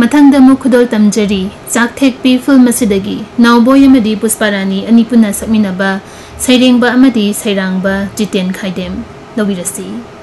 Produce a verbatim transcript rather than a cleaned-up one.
मथंग दमु खुदोल तमजरी चाकथेकपी film असिदगी नावबोय अमदी Pushparani अनिपुना सकमिनबा सैरेंगबा अमदी सैरांगबा Jiten खाइदेम लविरसी।